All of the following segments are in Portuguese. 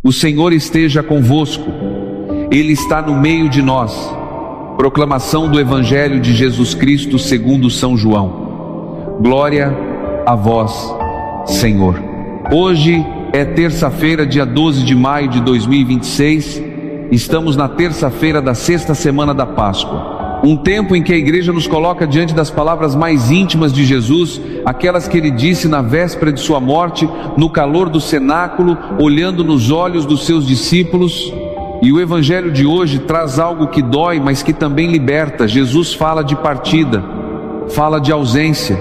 O Senhor esteja convosco. Ele está no meio de nós. Proclamação do Evangelho de Jesus Cristo segundo São João. Glória a vós, Senhor. Hoje é terça-feira, dia 12 de maio de 2026. Estamos na terça-feira da sexta semana da Páscoa. Um tempo em que a igreja nos coloca diante das palavras mais íntimas de Jesus, aquelas que ele disse na véspera de sua morte, no calor do cenáculo, olhando nos olhos dos seus discípulos. E o Evangelho de hoje traz algo que dói, mas que também liberta. Jesus fala de partida, fala de ausência,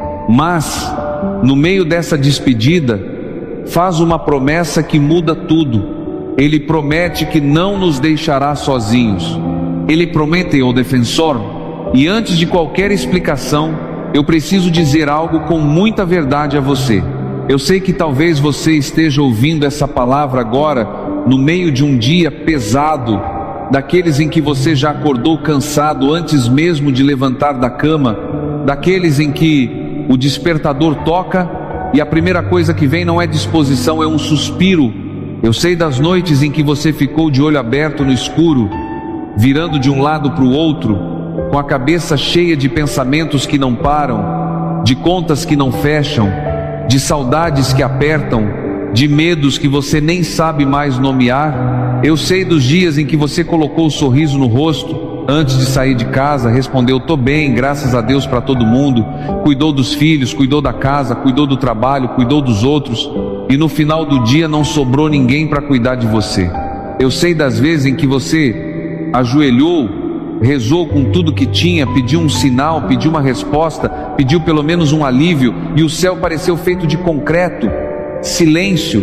mas no meio dessa despedida faz uma promessa que muda tudo. Ele promete que não nos deixará sozinhos. Ele promete o defensor. E antes de qualquer explicação, eu preciso dizer algo com muita verdade a você. Eu sei que talvez você esteja ouvindo essa palavra agora no meio de um dia pesado, daqueles em que você já acordou cansado antes mesmo de levantar da cama, daqueles em que o despertador toca e a primeira coisa que vem não é disposição, é um suspiro. Eu sei das noites em que você ficou de olho aberto no escuro, virando de um lado para o outro, com a cabeça cheia de pensamentos que não param, de contas que não fecham, de saudades que apertam, de medos que você nem sabe mais nomear. Eu sei dos dias em que você colocou o sorriso no rosto antes de sair de casa, respondeu: "Tô bem, graças a Deus", para todo mundo, cuidou dos filhos, cuidou da casa, cuidou do trabalho, cuidou dos outros, e no final do dia não sobrou ninguém para cuidar de você. Eu sei das vezes em que você ajoelhou, rezou com tudo que tinha, pediu um sinal, pediu uma resposta, pediu pelo menos um alívio, e o céu pareceu feito de concreto, silêncio,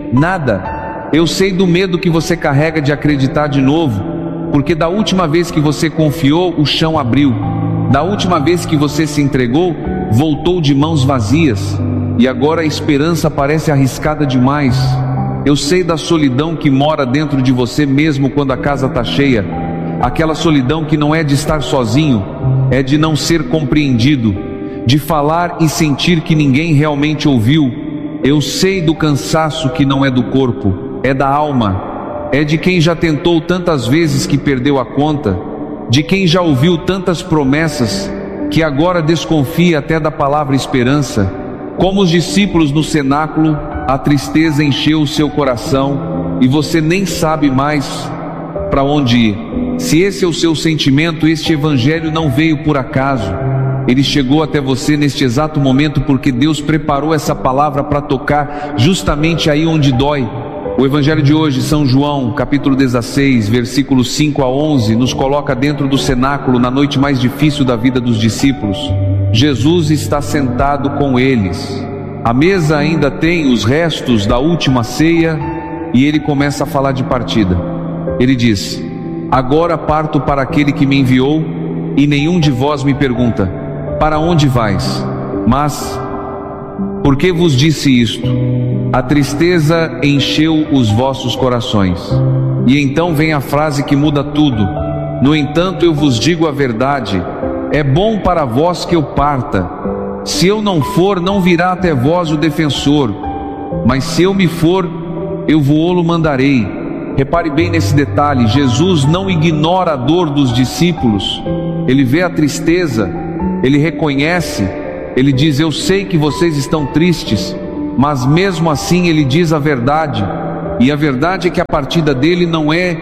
nada. Eu sei do medo que você carrega de acreditar de novo, porque da última vez que você confiou, o chão abriu. Da última vez que você se entregou, voltou de mãos vazias, e agora a esperança parece arriscada demais. Eu sei da solidão que mora dentro de você mesmo quando a casa está cheia. Aquela solidão que não é de estar sozinho, é de não ser compreendido, de falar e sentir que ninguém realmente ouviu. Eu sei do cansaço que não é do corpo, é da alma. É de quem já tentou tantas vezes que perdeu a conta, de quem já ouviu tantas promessas que agora desconfia até da palavra esperança. Como os discípulos no cenáculo, a tristeza encheu o seu coração e você nem sabe mais para onde ir. Se esse é o seu sentimento, este Evangelho não veio por acaso. Ele chegou até você neste exato momento porque Deus preparou essa palavra para tocar justamente aí onde dói. O Evangelho de hoje, São João, capítulo 16, versículos 5 a 11, nos coloca dentro do cenáculo na noite mais difícil da vida dos discípulos. Jesus está sentado com eles. A mesa ainda tem os restos da última ceia e ele começa a falar de partida. Ele diz: "Agora parto para aquele que me enviou, e nenhum de vós me pergunta: para onde vais? Mas, por que vos disse isto? A tristeza encheu os vossos corações." E então vem a frase que muda tudo: "No entanto, eu vos digo a verdade, é bom para vós que eu parta. Se eu não for, não virá até vós o defensor, mas se eu me for, eu vou-lo mandarei." Repare bem nesse detalhe. Jesus não ignora a dor dos discípulos. Ele vê a tristeza, ele reconhece, ele diz: "Eu sei que vocês estão tristes", mas mesmo assim ele diz a verdade. E a verdade é que a partida dele não é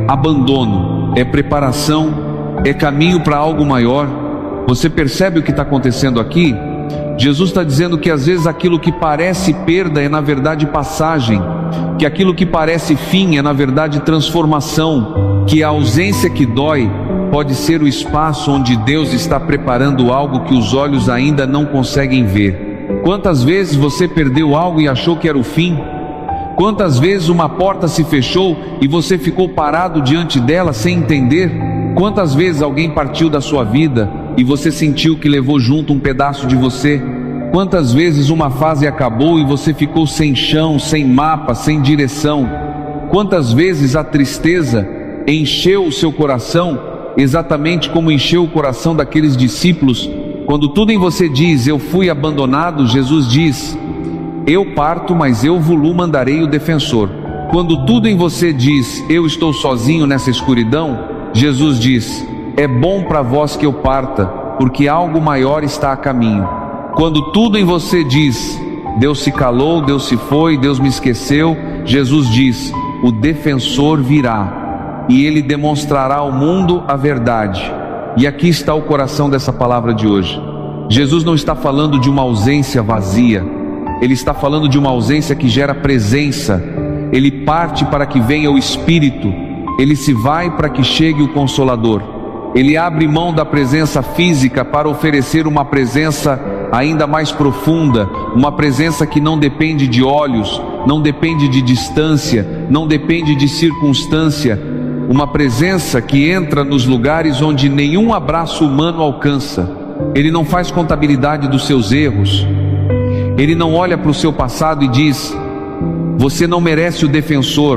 abandono, é preparação, é caminho para algo maior. Você percebe o que está acontecendo aqui? Jesus está dizendo que às vezes aquilo que parece perda é na verdade passagem, que aquilo que parece fim é na verdade transformação, que a ausência que dói pode ser o espaço onde Deus está preparando algo que os olhos ainda não conseguem ver. Quantas vezes você perdeu algo e achou que era o fim? Quantas vezes uma porta se fechou e você ficou parado diante dela sem entender? Quantas vezes alguém partiu da sua vida e você sentiu que levou junto um pedaço de você? Quantas vezes uma fase acabou e você ficou sem chão, sem mapa, sem direção? Quantas vezes a tristeza encheu o seu coração, exatamente como encheu o coração daqueles discípulos? Quando tudo em você diz: "Eu fui abandonado", Jesus diz: "Eu parto, mas eu vos mandarei o defensor." Quando tudo em você diz, eu estou sozinho nessa escuridão, Jesus diz, é bom para vós que eu parta, porque algo maior está a caminho. Quando tudo em você diz, Deus se calou, Deus se foi, Deus me esqueceu, Jesus diz, o defensor virá, e ele demonstrará ao mundo a verdade. E aqui está o coração dessa palavra de hoje. Jesus não está falando de uma ausência vazia, Ele está falando de uma ausência que gera presença. Ele parte para que venha o Espírito, Ele se vai para que chegue o Consolador. Ele abre mão da presença física para oferecer uma presença ainda mais profunda, uma presença que não depende de olhos, não depende de distância, não depende de circunstância, uma presença que entra nos lugares onde nenhum abraço humano alcança. Ele não faz contabilidade dos seus erros, Ele não olha para o seu passado e diz, você não merece o defensor.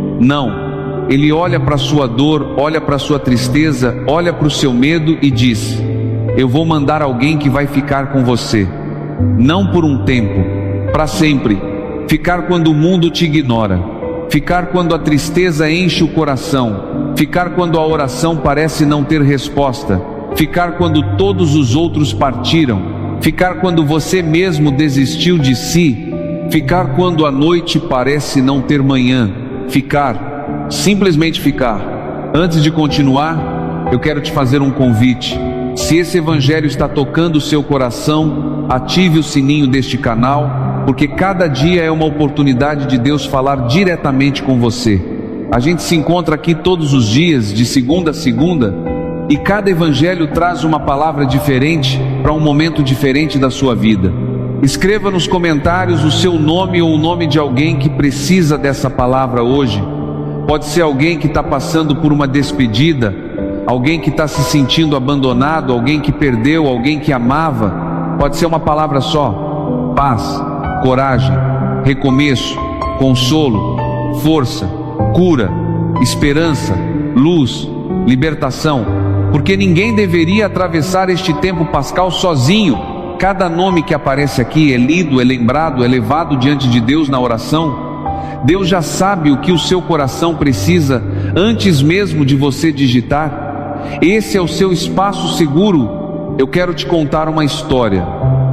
Não, Ele olha para a sua dor, olha para a sua tristeza, olha para o seu medo e diz, eu vou mandar alguém que vai ficar com você, não por um tempo, para sempre. Ficar quando o mundo te ignora, ficar quando a tristeza enche o coração, ficar quando a oração parece não ter resposta, ficar quando todos os outros partiram, ficar quando você mesmo desistiu de si, ficar quando a noite parece não ter manhã, ficar, simplesmente ficar. Antes de continuar, eu quero te fazer um convite. Se esse evangelho está tocando o seu coração, ative o sininho deste canal, porque cada dia é uma oportunidade de Deus falar diretamente com você. A gente se encontra aqui todos os dias, de segunda a segunda, e cada evangelho traz uma palavra diferente para um momento diferente da sua vida. Escreva nos comentários o seu nome ou o nome de alguém que precisa dessa palavra hoje. Pode ser alguém que está passando por uma despedida, alguém que está se sentindo abandonado, alguém que perdeu, alguém que amava. Pode ser uma palavra só: paz, coragem, recomeço, consolo, força, cura, esperança, luz, libertação. Porque ninguém deveria atravessar este tempo pascal sozinho. Cada nome que aparece aqui é lido, é lembrado, é levado diante de Deus na oração. Deus já sabe o que o seu coração precisa antes mesmo de você digitar. Esse é o seu espaço seguro. Eu quero te contar uma história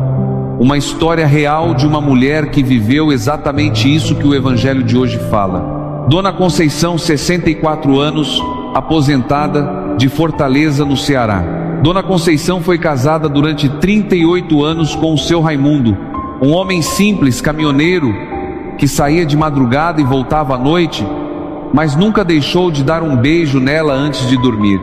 real de uma mulher que viveu exatamente isso que o evangelho de hoje fala. Dona Conceição, 64 anos, aposentada, de Fortaleza, no Ceará. Dona Conceição foi casada durante 38 anos com o seu Raimundo, um homem simples, caminhoneiro, que saía de madrugada e voltava à noite, mas nunca deixou de dar um beijo nela antes de dormir.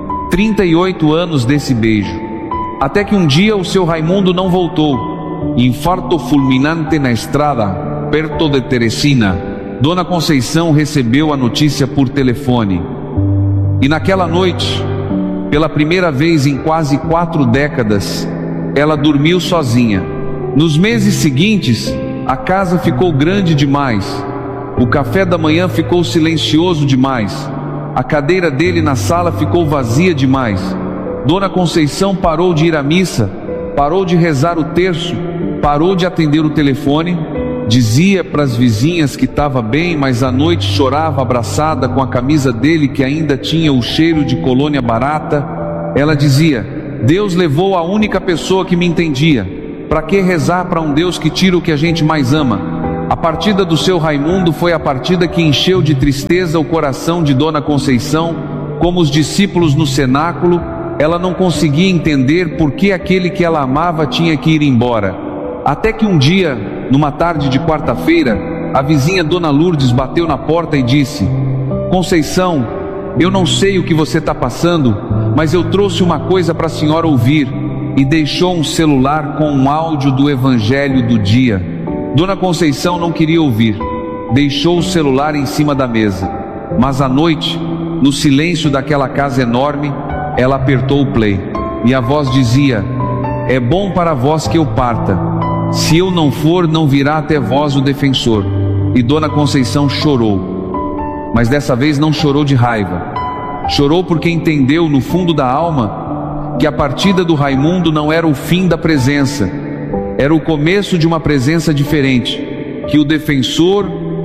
38 anos desse beijo, até que um dia o seu Raimundo não voltou. Infarto fulminante na estrada, perto de Teresina. Dona Conceição recebeu a notícia por telefone, e naquela noite, pela primeira vez em quase 4 décadas, ela dormiu sozinha. Nos meses seguintes, a casa ficou grande demais, o café da manhã ficou silencioso demais, a cadeira dele na sala ficou vazia demais. Dona Conceição parou de ir à missa, parou de rezar o terço, parou de atender o telefone, dizia para as vizinhas que estava bem, mas à noite chorava abraçada com a camisa dele que ainda tinha o cheiro de colônia barata. Ela dizia: Deus levou a única pessoa que me entendia. Para que rezar para um Deus que tira o que a gente mais ama? A partida do seu Raimundo foi a partida que encheu de tristeza o coração de Dona Conceição. Como os discípulos no cenáculo, ela não conseguia entender por que aquele que ela amava tinha que ir embora. Até que um dia, numa tarde de quarta-feira, a vizinha Dona Lourdes bateu na porta e disse: Conceição, eu não sei o que você está passando, mas eu trouxe uma coisa para a senhora ouvir. E deixou um celular com um áudio do evangelho do dia. Dona Conceição não queria ouvir, deixou o celular em cima da mesa. Mas à noite, no silêncio daquela casa enorme, ela apertou o play, e a voz dizia: é bom para vós que eu parta, se eu não for, não virá até vós o defensor. E Dona Conceição chorou, mas dessa vez não chorou de raiva, chorou porque entendeu no fundo da alma que a partida do Raimundo não era o fim da presença, era o começo de uma presença diferente, que o defensor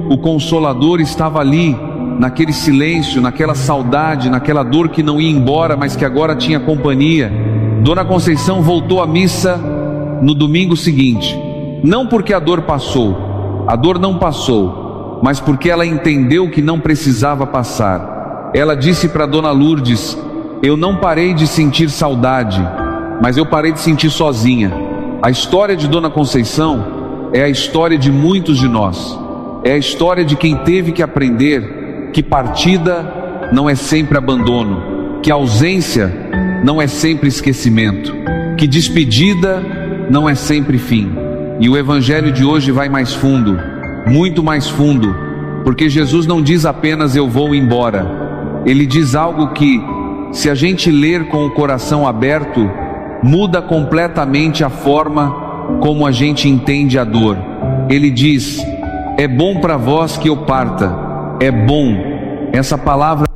o Consolador estava ali, naquele silêncio, naquela saudade, naquela dor que não ia embora, mas que agora tinha companhia. Dona Conceição voltou à missa no domingo seguinte, não porque a dor não passou, mas porque ela entendeu que não precisava passar. Ela disse para Dona Lourdes: eu não parei de sentir saudade, mas eu parei de sentir sozinha. A história de Dona Conceição é a história de muitos de nós, é a história de quem teve que aprender que partida não é sempre abandono, que ausência não é sempre esquecimento, que despedida não é sempre fim. E o Evangelho de hoje vai mais fundo, muito mais fundo, porque Jesus não diz apenas eu vou embora. Ele diz algo que, se a gente ler com o coração aberto, muda completamente a forma como a gente entende a dor. Ele diz: é bom para vós que eu parta. É bom. Essa palavra...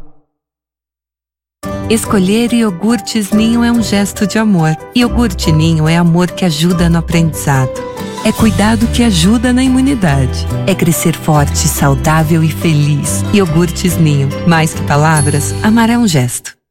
Escolher iogurtes Ninho é um gesto de amor. Iogurte Ninho é amor que ajuda no aprendizado. É cuidado que ajuda na imunidade. É crescer forte, saudável e feliz. Iogurtes Ninho. Mais que palavras, amar é um gesto.